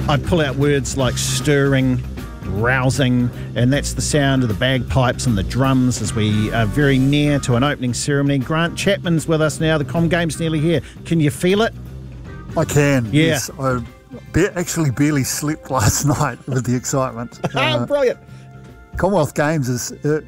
I'd pull out words like stirring, rousing, and that's the sound of the bagpipes and the drums as we are very near to an opening ceremony. Grant Chapman's with us now. The Com Game's nearly here. Can you feel it? I can. Yeah. Yes, I actually barely slept last night with the excitement. Brilliant. Commonwealth Games is, I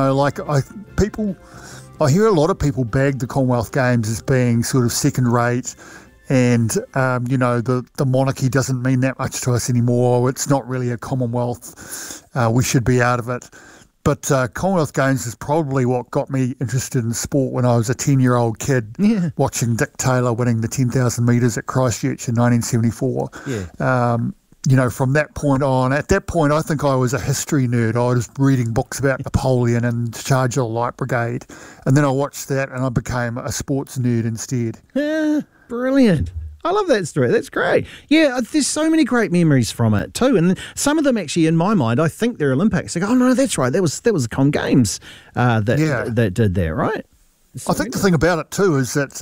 hear a lot of people bag the Commonwealth Games as being sort of second rate, and the monarchy doesn't mean that much to us anymore. It's not really a Commonwealth. We should be out of it. But Commonwealth Games is probably what got me interested in sport when I was a 10-year-old kid watching Dick Taylor winning the 10,000 metres at Christchurch in 1974. Yeah. From that point on, at that point, I think I was a history nerd. I was reading books about Napoleon and Charge of the Light Brigade. And then I watched that and I became a sports nerd instead. Brilliant. I love that story. That's great. Yeah, there's so many great memories from it too, and some of them actually, in my mind, I think they're Olympics. I go, oh no, that's right. That was the Com Games that did that, right? I think the thing about it too is that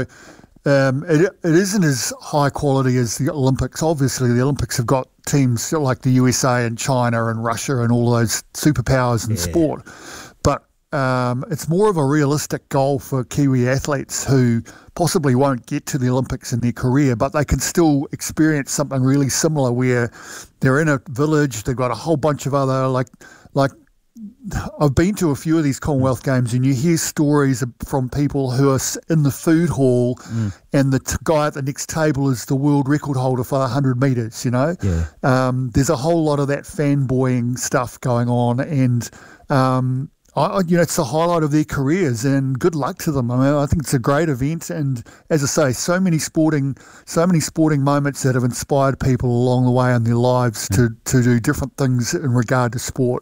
it isn't as high quality as the Olympics. Obviously, the Olympics have got teams like the USA and China and Russia and all those superpowers in sport, but it's more of a realistic goal for Kiwi athletes who possibly won't get to the Olympics in their career, but they can still experience something really similar where they're in a village, they've got a whole bunch of other, like I've been to a few of these Commonwealth Games and you hear stories from people who are in the food hall and the guy at the next table is the world record holder for 100 metres, There's a whole lot of that fanboying stuff going on, and it's the highlight of their careers, and good luck to them. I mean, I think it's a great event, and as I say, so many sporting moments that have inspired people along the way in their lives to do different things in regard to sport.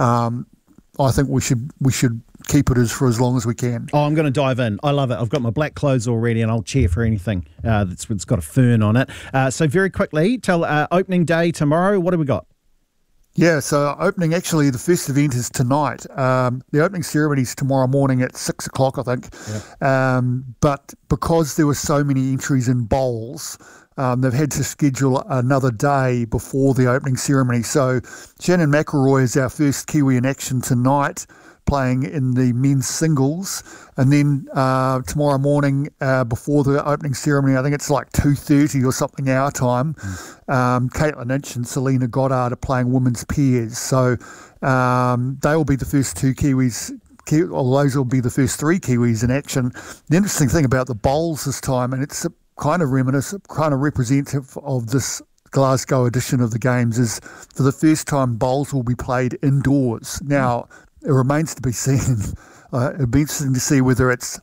I think we should keep it for as long as we can. Oh, I'm going to dive in. I love it. I've got my black clothes already, and I'll cheer for anything that's got a fern on it. So very quickly, tell opening day tomorrow. What do we got? Yeah, so the first event is tonight. The opening ceremony is tomorrow morning at 6 o'clock, I think. Yeah. But because there were so many entries in bowls, they've had to schedule another day before the opening ceremony. So Shannon McElroy is our first Kiwi in action tonight, playing in the men's singles, and then tomorrow morning before the opening ceremony, I think it's like 2:30 or something our time, Caitlin Inch and Selena Goddard are playing women's pairs, so they will be the first two Kiwis, those will be the first three Kiwis in action. The interesting thing about the bowls this time, and it's kind of representative of this Glasgow edition of the Games, is for the first time bowls will be played indoors. Now, it remains to be seen. It'd be interesting to see whether it's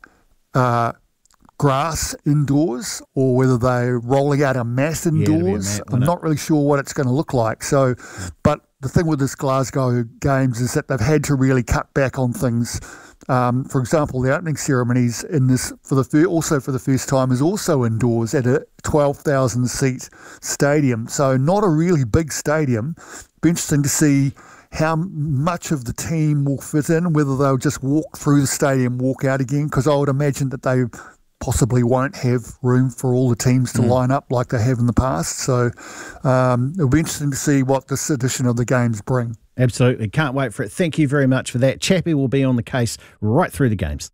grass indoors or whether they're rolling out a mat indoors. I'm not really sure what it's going to look like. So, but the thing with this Glasgow Games is that they've had to really cut back on things. For example, the opening ceremonies in this for the first time is also indoors at a 12,000 seat stadium. So not a really big stadium. Be interesting to see how much of the team will fit in, whether they'll just walk through the stadium, walk out again, because I would imagine that they possibly won't have room for all the teams to line up like they have in the past. So it'll be interesting to see what this edition of the Games bring. Absolutely. Can't wait for it. Thank you very much for that. Chappie will be on the case right through the Games.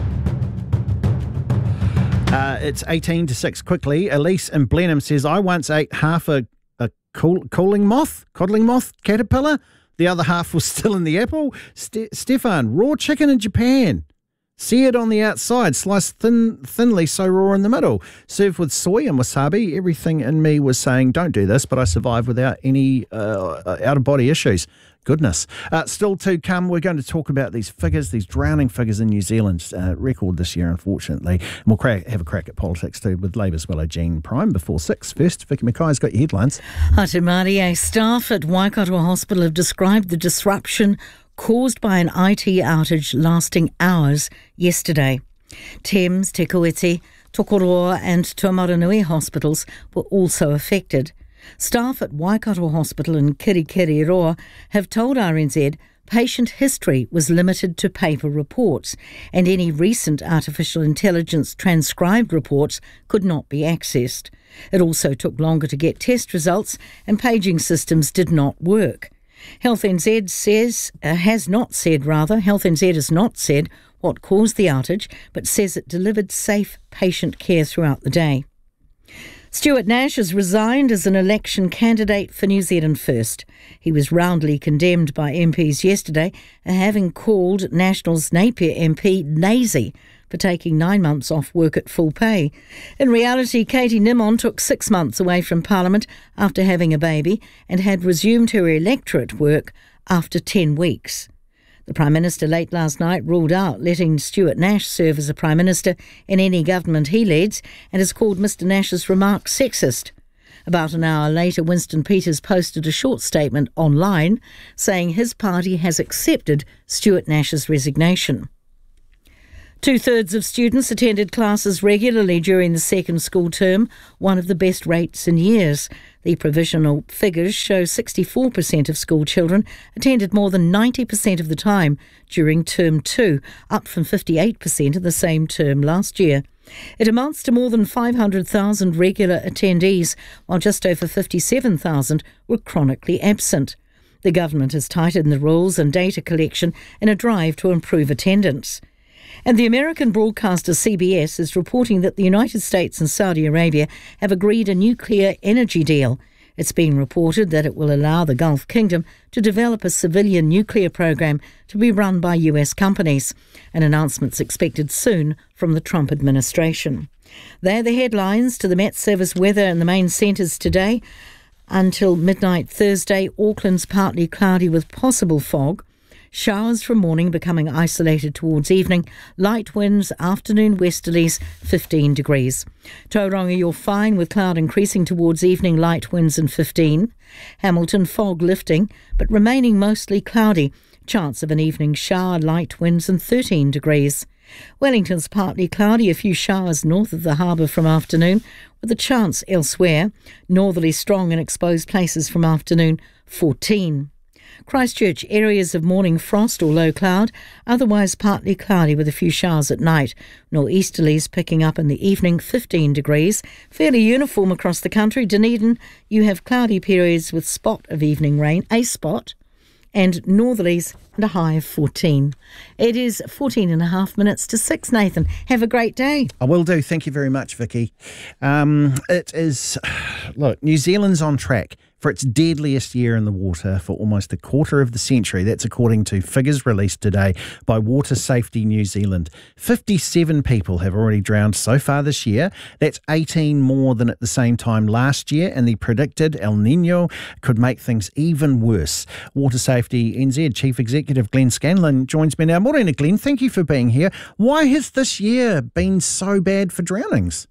It's 18 to 6 quickly. Elise in Blenheim says, I once ate half a codling moth caterpillar. The other half was still in the apple. Stefan, raw chicken in Japan. Seared on the outside, sliced thinly, so raw in the middle. Served with soy and wasabi. Everything in me was saying, don't do this, but I survived without any out-of-body issues. Goodness. Still to come, we're going to talk about these figures, these drowning figures in New Zealand's record this year, unfortunately. And we'll have a crack at politics too with Labour's Willow Jean Prime before 6. First, Vicky Mackay's got your headlines. Hatimari, staff at Waikato Hospital have described the disruption caused by an IT outage lasting hours yesterday. Thames, Te Kuiti, Tokoroa and Taumaranui hospitals were also affected. Staff at Waikato Hospital in Kirikiriroa have told RNZ patient history was limited to paper reports, and any recent artificial intelligence transcribed reports could not be accessed. It also took longer to get test results, and paging systems did not work. Health NZ has not said what caused the outage, but says it delivered safe patient care throughout the day. Stuart Nash has resigned as an election candidate for New Zealand First. He was roundly condemned by MPs yesterday, having called Nationals Napier MP lazy for taking 9 months off work at full pay. In reality, Katie Nimon took 6 months away from Parliament after having a baby and had resumed her electorate work after 10 weeks. The Prime Minister late last night ruled out letting Stuart Nash serve as a Prime Minister in any government he leads and has called Mr Nash's remarks sexist. About an hour later, Winston Peters posted a short statement online saying his party has accepted Stuart Nash's resignation. 2/3 of students attended classes regularly during the second school term, one of the best rates in years. The provisional figures show 64% of school children attended more than 90% of the time during term 2, up from 58% in the same term last year. It amounts to more than 500,000 regular attendees, while just over 57,000 were chronically absent. The government has tightened the rules and data collection in a drive to improve attendance. And the American broadcaster CBS is reporting that the United States and Saudi Arabia have agreed a nuclear energy deal. It's been reported that it will allow the Gulf Kingdom to develop a civilian nuclear program to be run by US companies. An announcement's expected soon from the Trump administration. They're the headlines. To the Met Service weather in the main centres today. Until midnight Thursday, Auckland's partly cloudy with possible fog. Showers from morning becoming isolated towards evening. Light winds, afternoon westerlies, 15 degrees. Tauranga, you're fine with cloud increasing towards evening, light winds and 15. Hamilton, fog lifting, but remaining mostly cloudy. Chance of an evening shower, light winds and 13 degrees. Wellington's partly cloudy, a few showers north of the harbour from afternoon, with a chance elsewhere. Northerly strong in exposed places from afternoon, 14. Christchurch, areas of morning frost or low cloud, otherwise partly cloudy with a few showers at night. Nor'easterlies picking up in the evening, 15 degrees. Fairly uniform across the country. Dunedin, you have cloudy periods with spot of evening rain, a spot, and northerlies and a high of 14. It is 14 and a half minutes to 6, Nathan. Have a great day. I will do. Thank you very much, Vicky. It is, look, New Zealand's on track for its deadliest year in the water for almost a quarter of the century. That's according to figures released today by Water Safety New Zealand. 57 people have already drowned so far this year. That's 18 more than at the same time last year, and the predicted El Niño could make things even worse. Water Safety NZ Chief Executive Glenn Scanlon joins me now. Morena, Glenn, thank you for being here. Why has this year been so bad for drownings?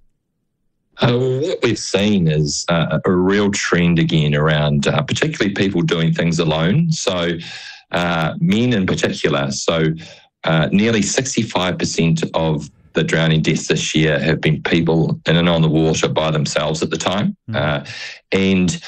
What we've seen is a real trend again around particularly people doing things alone. So men in particular. So nearly 65% of the drowning deaths this year have been people in and on the water by themselves at the time. And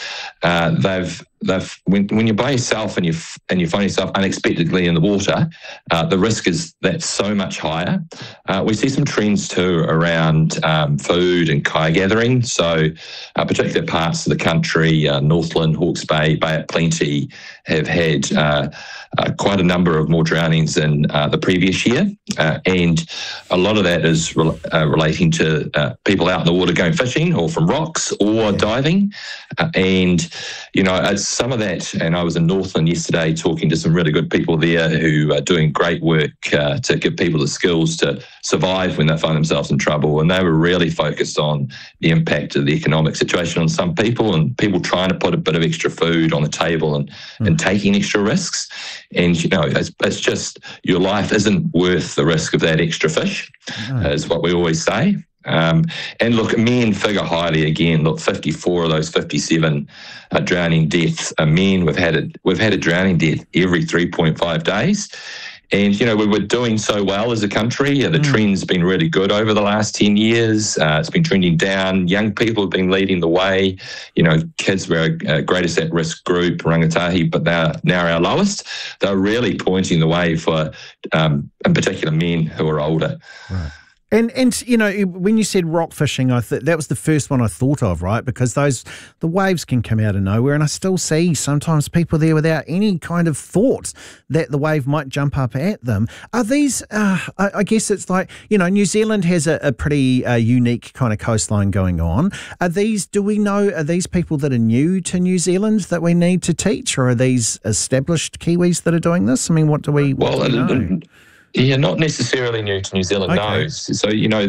when you're by yourself and you find yourself unexpectedly in the water, the risk is that's so much higher. We see some trends too around food and kayak gathering. So particular parts of the country, Northland, Hawke's Bay, Bay at Plenty, have had quite a number of more drownings than the previous year. And a lot of that is relating to people out in the water going fishing or from rocks or diving. And, you know, it's some of that, and I was in Northland yesterday talking to some really good people there who are doing great work to give people the skills to survive when they find themselves in trouble. And they were really focused on the impact of the economic situation on some people and people trying to put a bit of extra food on the table and taking extra risks. And, you know, it's just your life isn't worth the risk of that extra fish, is what we always say. And look, men figure highly again. Look, 54 of those 57 drowning deaths are men. We've had a drowning death every 3.5 days. And, we were doing so well as a country. The trend's been really good over the last 10 years. It's been trending down. Young people have been leading the way. Kids were our greatest at-risk group, rangatahi, but they're now our lowest. They're really pointing the way for, in particular, men who are older. Right. And when you said rock fishing, that was the first one I thought of, right? Because the waves can come out of nowhere, and I still see sometimes people there without any kind of thought that the wave might jump up at them. Are these? I guess it's like New Zealand has a pretty unique kind of coastline going on. Do we know? Are these people that are new to New Zealand that we need to teach, or are these established Kiwis that are doing this? I mean, what do we know? Yeah, not necessarily new to New Zealand, okay. no. So,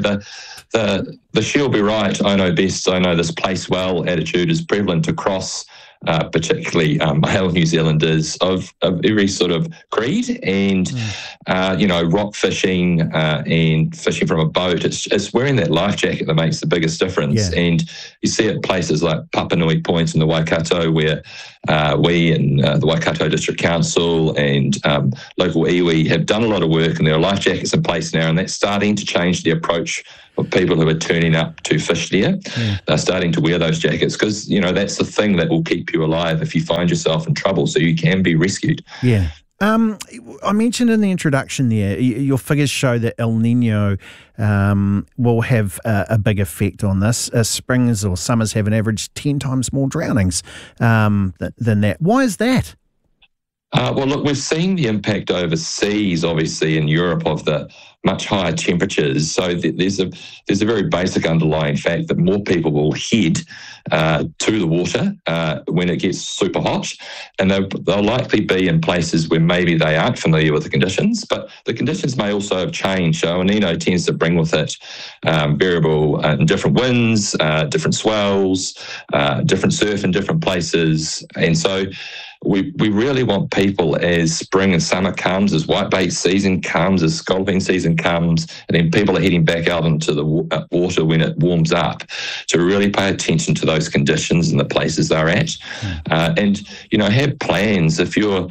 the she'll be right, I know best, I know this place well attitude is prevalent across particularly male New Zealanders of every sort of creed, and rock fishing and fishing from a boat. It's wearing that life jacket that makes the biggest difference. Yeah. And you see it at places like Papanui Point in the Waikato, where we and the Waikato District Council and local iwi have done a lot of work, and there are life jackets in place now, and that's starting to change the approach of people who are turning up to fish there. Yeah. They're starting to wear those jackets because, that's the thing that will keep you alive if you find yourself in trouble, so you can be rescued. Yeah. I mentioned in the introduction there, your figures show that El Nino will have a big effect on this. Springs or summers have an average 10 times more drownings than that. Why is that? Well, look, we've seen the impact overseas, obviously, in Europe of the much higher temperatures. So there's a very basic underlying fact that more people will head to the water when it gets super hot, and they'll likely be in places where maybe they aren't familiar with the conditions, but the conditions may also have changed. So El Nino tends to bring with it variable and different winds, different swells, different surf in different places, and so we really want people, as spring and summer comes, as whitebait season comes, as scalloping season comes, and then people are heading back out into the water when it warms up, to really pay attention to those conditions and the places they're at. And have plans. If you're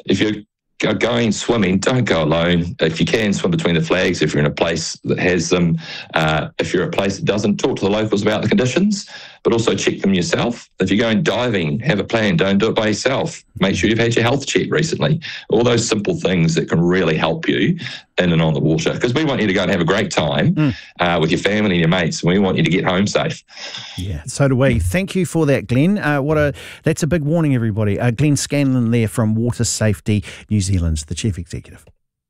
going swimming, don't go alone. If you can, swim between the flags. If you're in a place that has them, if you're a place that doesn't, talk to the locals about the conditions, but also check them yourself. If you're going diving, have a plan. Don't do it by yourself. Make sure you've had your health check recently. All those simple things that can really help you in and on the water, because we want you to go and have a great time with your family and your mates, and we want you to get home safe. Yeah, so do we. Thank you for that, Glenn. That's a big warning, everybody. Glenn Scanlon there from Water Safety New Zealand, the Chief Executive.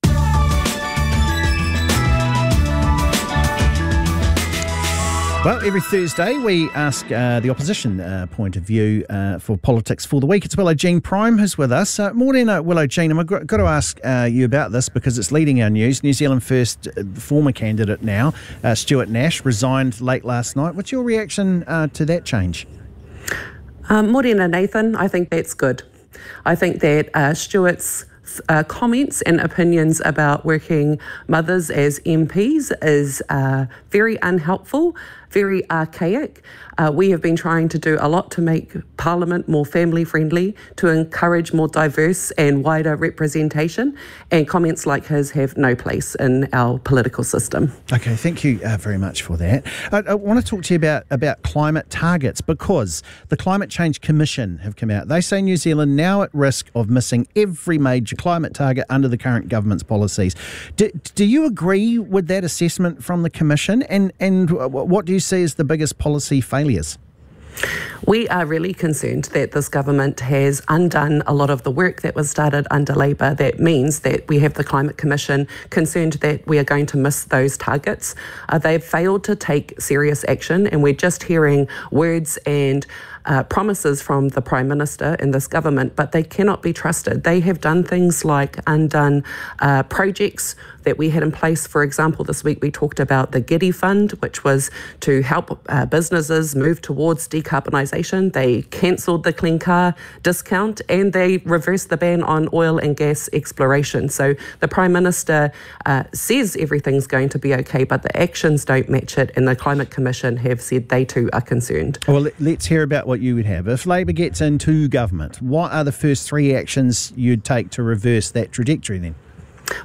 Well, every Thursday we ask the opposition point of view for politics for the week. It's Willow Jean Prime who's with us. Morning, Willow Jean. And I've got to ask you about this because it's leading our news. New Zealand First former candidate now, Stuart Nash, resigned late last night. What's your reaction to that change? Morena, Nathan. I think that's good. I think that Stuart's comments and opinions about working mothers as MPs is very unhelpful, very archaic. We have been trying to do a lot to make Parliament more family friendly, to encourage more diverse and wider representation, and comments like his have no place in our political system. Okay, thank you very much for that. I want to talk to you about climate targets, because the Climate Change Commission have come out. They say New Zealand now at risk of missing every major climate target under the current government's policies. Do you agree with that assessment from the Commission? And what do you see as the biggest policy failures? We are really concerned that this government has undone a lot of the work that was started under Labour. That means that we have the Climate Commission concerned that we are going to miss those targets. They've failed to take serious action, and we're just hearing words and promises from the Prime Minister in this government, but they cannot be trusted. They have done things like undone projects that we had in place. For example, this week we talked about the Giddy Fund, which was to help businesses move towards decarbonisation. They cancelled the Clean Car discount, and they reversed the ban on oil and gas exploration. So the Prime Minister says everything's going to be okay, but the actions don't match it, and the Climate Commission have said they too are concerned. Well, let's hear about what you would have. If Labour gets into government, what are the first three actions you'd take to reverse that trajectory then?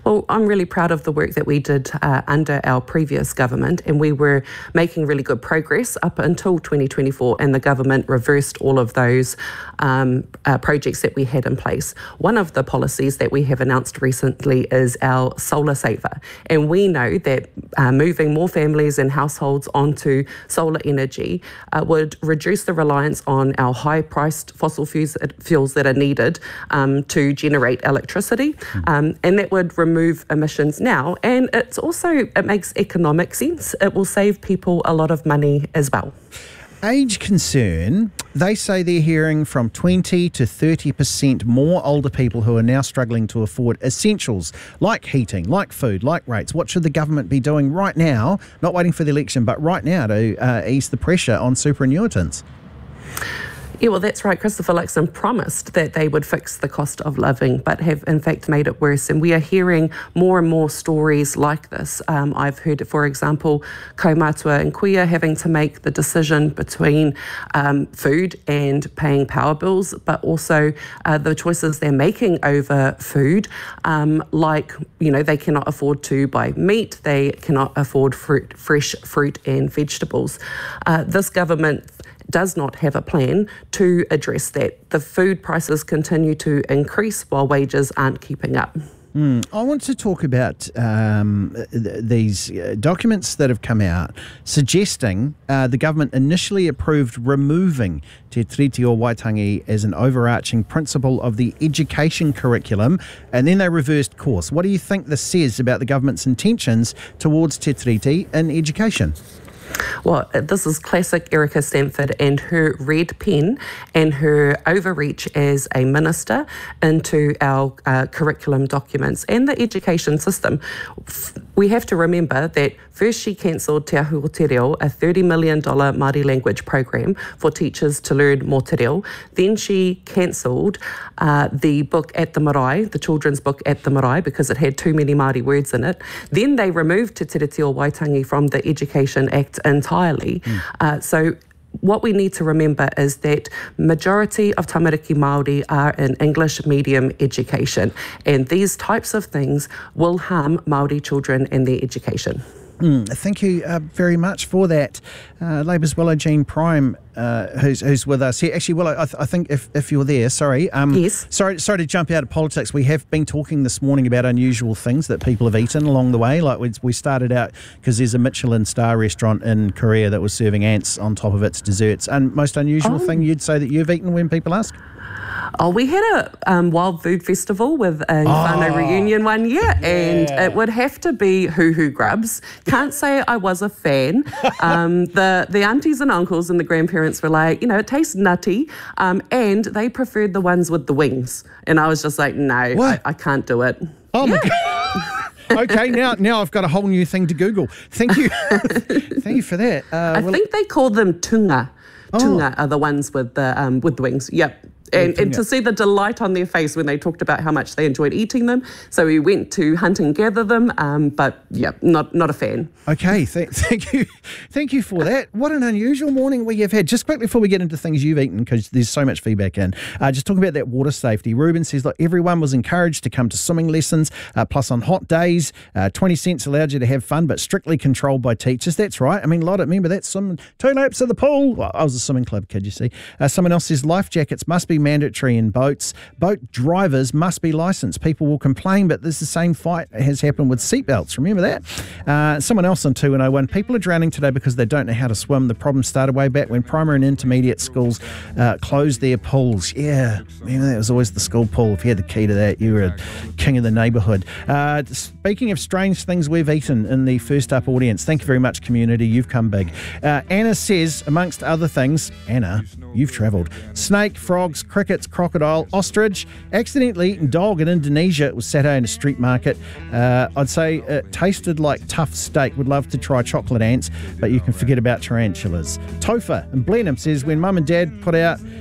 Well, I'm really proud of the work that we did under our previous government, and we were making really good progress up until 2024, and the government reversed all of those projects that we had in place. One of the policies that we have announced recently is our solar saver, and we know that moving more families and households onto solar energy would reduce the reliance on our high-priced fossil fuels that are needed to generate electricity, and that would remove emissions now. And it makes economic sense. It will save people a lot of money as well. Age concern, they say they're hearing from 20 to 30% more older people who are now struggling to afford essentials like heating, like food, like rates. What should the government be doing right now, not waiting for the election, but right now to ease the pressure on superannuitants? Yeah, well, that's right. Christopher Luxon promised that they would fix the cost of living, but have in fact made it worse. And we are hearing more and more stories like this. I've heard, for example, Kaumatua and Kuia having to make the decision between food and paying power bills, but also the choices they're making over food, they cannot afford to buy meat, they cannot afford fresh fruit and vegetables. This government does not have a plan to address that. The food prices continue to increase while wages aren't keeping up. I want to talk about these documents that have come out suggesting the government initially approved removing Te Tiriti o Waitangi as an overarching principle of the education curriculum, and then they reversed course. What do you think this says about the government's intentions towards Te Tiriti in education? Well, this is classic Erica Stanford and her red pen and her overreach as a minister into our curriculum documents and the education system. We have to remember that first she cancelled Te Ahu o Te Reo, a $30 million Māori language program for teachers to learn more Te Reo. Then she cancelled the book At the Marae, the children's book At the Marae, because it had too many Māori words in it. Then they removed Te Tiriti o Waitangi from the Education Act entirely. So what we need to remember is that majority of tamariki Māori are in English medium education, and these types of things will harm Māori children and their education. Thank you very much for that. Labour's Willow Jean Prime, who's with us here. Actually, Willow, I think if you're there, sorry. Yes. Sorry to jump out of politics. We have been talking this morning about unusual things that people have eaten along the way. Like we started out because there's a Michelin star restaurant in Korea that was serving ants on top of its desserts. And most unusual thing you'd say that you've eaten when people ask? Oh, we had a wild food festival with a whānau reunion one year, and it would have to be hoo-hoo grubs. Can't say I was a fan. The aunties and uncles and the grandparents were like, it tastes nutty, and they preferred the ones with the wings. And I was just like, no, I can't do it. Oh, my God. Okay, now I've got a whole new thing to Google. Thank you. Thank you for that. I think they call them tunga. Tunga are the ones with the wings. Yep. And to see the delight on their face when they talked about how much they enjoyed eating them. So we went to hunt and gather them, but yeah, not a fan. Okay, thank you for that. What an unusual morning we have had. Just quickly before we get into things you've eaten, because there's so much feedback in, just talking about that water safety. Ruben says, look, everyone was encouraged to come to swimming lessons, plus on hot days, 20 cents allowed you to have fun, but strictly controlled by teachers. That's right. I mean, remember that, swimming 2 laps of the pool. Well, I was a swimming club kid, you see. Someone else says, life jackets must be mandatory in boats. Boat drivers must be licensed. People will complain, but this is the same fight has happened with seatbelts. Remember that? Someone else on 201, people are drowning today because they don't know how to swim. The problem started way back when primary and intermediate schools closed their pools. Yeah, remember that was always the school pool. If you had the key to that, you were a king of the neighbourhood. Speaking of strange things we've eaten in the First Up audience, thank you very much, community. You've come big. Anna says, amongst other things, Anna, you've travelled. Snake, frogs, crickets, crocodile, ostrich, accidentally eaten dog in Indonesia. It was Saturday in a street market. I'd say it tasted like tough steak. Would love to try chocolate ants, but you can forget about tarantulas. Topher in Blenheim says, when mum and dad went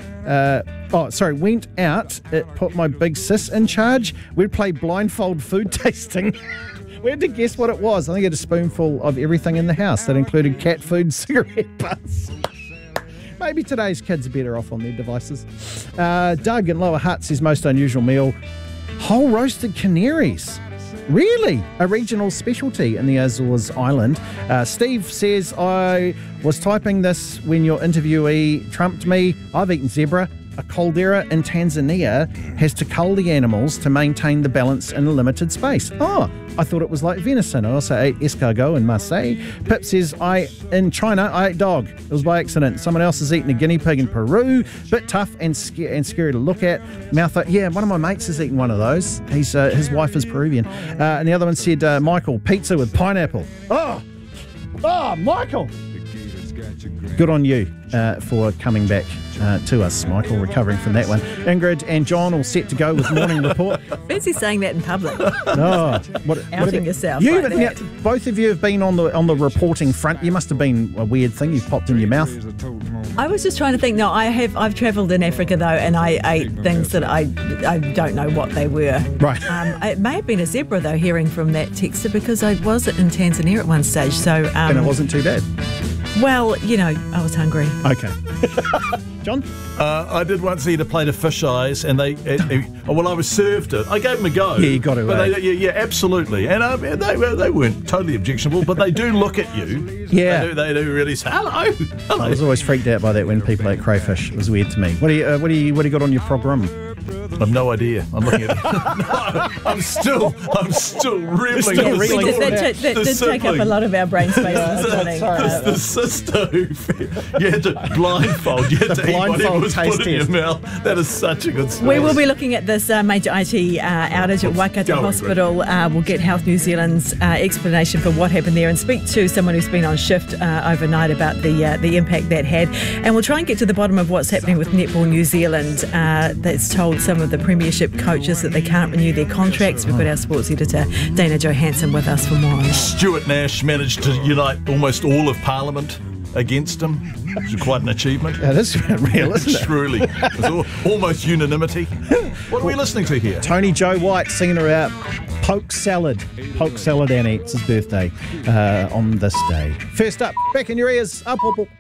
out, it put my big sis in charge. We'd play blindfold food tasting. We had to guess what it was. I think I had a spoonful of everything in the house. That included cat food, cigarette butts. Maybe today's kids are better off on their devices. Doug in Lower Hutt says most unusual meal, whole roasted canaries. Really? A regional specialty in the Azores island. Steve says, I was typing this when your interviewee trumped me. I've eaten zebra. A caldera in Tanzania has to cull the animals to maintain the balance in a limited space. Oh, I thought it was like venison. I also ate escargot in Marseille. Pip says, in China, I ate dog. It was by accident. Someone else has eaten a guinea pig in Peru. Bit tough and scary to look at. Yeah, one of my mates has eaten one of those. His wife is Peruvian. And the other one said, Michael, pizza with pineapple. Oh, Michael. Good on you for coming back to us, Michael, recovering from that one. Ingrid and John all set to go with Morning Report. Fancy saying that in public. Oh, outing yourself. Both of you have been on the reporting front. You must have been a weird thing you've popped in your mouth. I was just trying to think. No, I've travelled in Africa though, and I ate things that I don't know what they were. Right. It may have been a zebra though, hearing from that texter, because I was in Tanzania at one stage. So and it wasn't too bad. Well, I was hungry. Okay. John? I did once eat a plate of fish eyes, and I was served it. I gave them a go. Yeah, you got to. But yeah, absolutely. And they weren't totally objectionable, but they do look at you. Yeah. They do really say, hello. I was always freaked out by that when people ate crayfish. It was weird to me. What do you got on your program? I've no idea. I'm looking at it. No, I'm still reeling. That did take up a lot of our brain space. The sister who you had to blindfold. You had to eat whatever was put in your mouth. That is such a good story. We will be looking at this major IT outage at Waikato Hospital. We'll get Health New Zealand's explanation for what happened there and speak to someone who's been on shift overnight about the impact that had. And we'll try and get to the bottom of what's happening with Netball New Zealand. That's told some of the Premiership coaches that they can't renew their contracts. We've got our sports editor Dana Johansson with us for more on that. Stuart Nash managed to unite almost all of Parliament against him. It's quite an achievement. That is real, isn't it? Truly. It's almost unanimity. What are we listening to here? Tony Joe White singing about poke salad. Poke salad, Annie. It's his birthday on this day. First up, back in your ears. Up.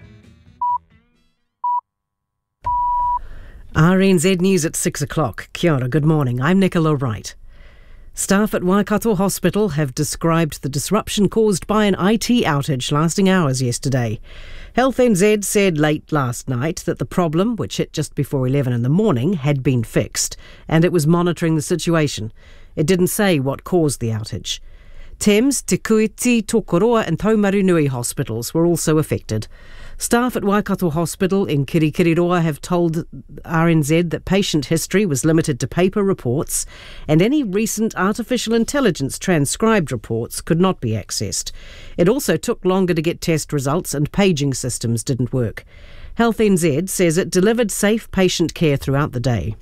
RNZ News at 6 o'clock. Kia ora, good morning. I'm Nicola Wright. Staff at Waikato Hospital have described the disruption caused by an IT outage lasting hours yesterday. Health NZ said late last night that the problem, which hit just before 11 in the morning, had been fixed, and it was monitoring the situation. It didn't say what caused the outage. Thames, Te Kuiti, Tokoroa and Taumarunui hospitals were also affected. Staff at Waikato Hospital in Kirikiriroa have told RNZ that patient history was limited to paper reports and any recent artificial intelligence transcribed reports could not be accessed. It also took longer to get test results and paging systems didn't work. Health NZ says it delivered safe patient care throughout the day.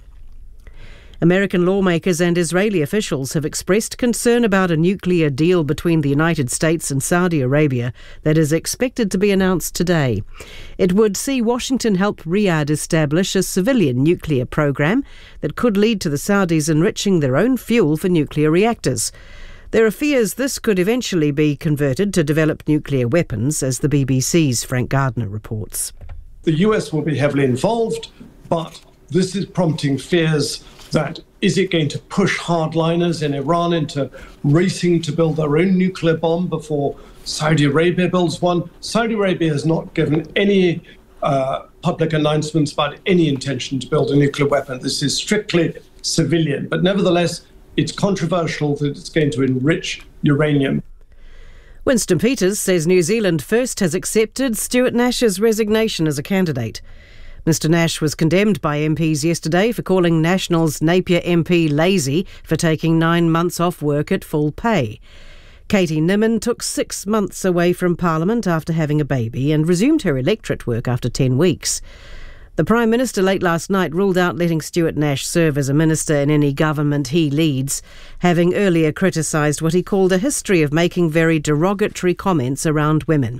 American lawmakers and Israeli officials have expressed concern about a nuclear deal between the United States and Saudi Arabia that is expected to be announced today. It would see Washington help Riyadh establish a civilian nuclear program that could lead to the Saudis enriching their own fuel for nuclear reactors. There are fears this could eventually be converted to develop nuclear weapons, as the BBC's Frank Gardner reports. The US will be heavily involved, but this is prompting fears that is it going to push hardliners in Iran into racing to build their own nuclear bomb before Saudi Arabia builds one? Saudi Arabia has not given any public announcements about any intention to build a nuclear weapon. This is strictly civilian, but nevertheless, it's controversial that it's going to enrich uranium. Winston Peters says New Zealand First has accepted Stuart Nash's resignation as a candidate. Mr Nash was condemned by MPs yesterday for calling National's Napier MP lazy for taking 9 months off work at full pay. Katie Nimmin took 6 months away from Parliament after having a baby and resumed her electorate work after 10 weeks. The Prime Minister late last night ruled out letting Stuart Nash serve as a minister in any government he leads, having earlier criticised what he called a history of making very derogatory comments around women.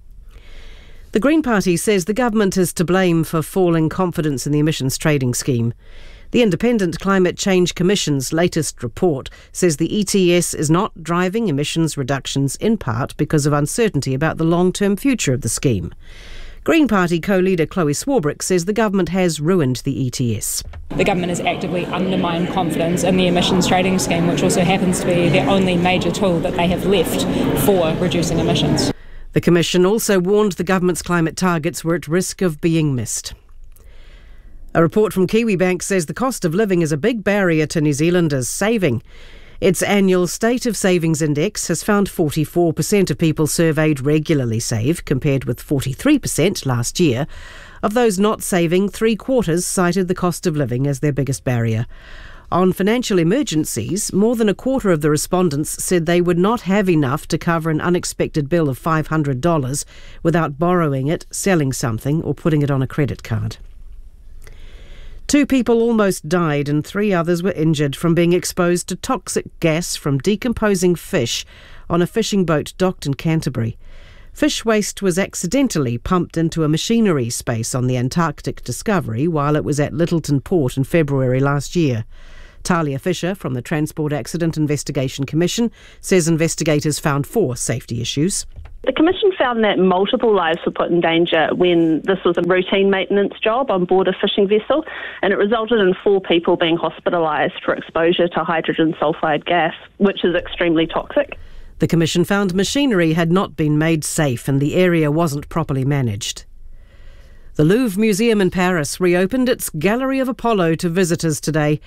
The Green Party says the government is to blame for falling confidence in the emissions trading scheme. The Independent Climate Change Commission's latest report says the ETS is not driving emissions reductions in part because of uncertainty about the long-term future of the scheme. Green Party co-leader Chloe Swarbrick says the government has ruined the ETS. The government has actively undermined confidence in the emissions trading scheme, which also happens to be the only major tool that they have left for reducing emissions. The Commission also warned the government's climate targets were at risk of being missed. A report from Kiwibank says the cost of living is a big barrier to New Zealanders saving. Its annual State of Savings Index has found 44% of people surveyed regularly save, compared with 43% last year. Of those not saving, 3/4 cited the cost of living as their biggest barrier. On financial emergencies, more than a quarter of the respondents said they would not have enough to cover an unexpected bill of $500 without borrowing it, selling something or putting it on a credit card. 2 people almost died and 3 others were injured from being exposed to toxic gas from decomposing fish on a fishing boat docked in Canterbury. Fish waste was accidentally pumped into a machinery space on the Antarctic Discovery while it was at Lyttelton Port in February last year. Talia Fisher from the Transport Accident Investigation Commission says investigators found 4 safety issues. The Commission found that multiple lives were put in danger when this was a routine maintenance job on board a fishing vessel, and it resulted in 4 people being hospitalised for exposure to hydrogen sulphide gas, which is extremely toxic. The Commission found machinery had not been made safe and the area wasn't properly managed. The Louvre Museum in Paris reopened its Gallery of Apollo to visitors today